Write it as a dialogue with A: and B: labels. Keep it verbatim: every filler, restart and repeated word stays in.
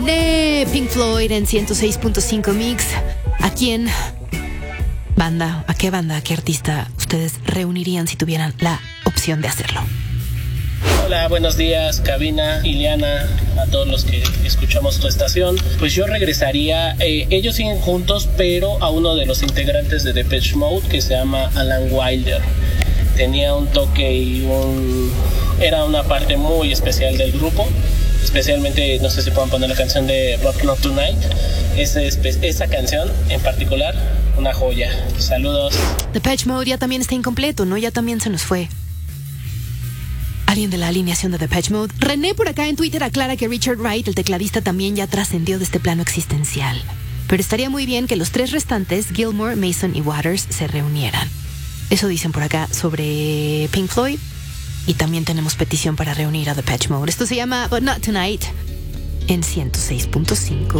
A: René, Pink Floyd en ciento seis punto cinco Mix. ¿A quién, banda, a qué banda, a qué artista ustedes reunirían si tuvieran la opción de hacerlo?
B: Hola, buenos días, cabina, Ileana, a todos los que escuchamos tu estación. Pues yo regresaría, eh, ellos siguen juntos, pero a uno de los integrantes de Depeche Mode que se llama Alan Wilder. Tenía un toque y un... era una parte muy especial del grupo. Especialmente, no sé si puedan poner la canción de Rock Not Tonight. Esa, esa canción en particular, una joya. Saludos.
A: Depeche Mode ya también está incompleto, ¿no? Ya también se nos fue alguien de la alineación de Depeche Mode. René por acá en Twitter aclara que Richard Wright, el tecladista, también ya trascendió de este plano existencial. Pero estaría muy bien que los tres restantes, Gilmour, Mason y Waters, se reunieran. Eso dicen por acá sobre Pink Floyd. Y también tenemos petición para reunir a Depeche Mode. Esto se llama But Not Tonight en ciento seis punto cinco.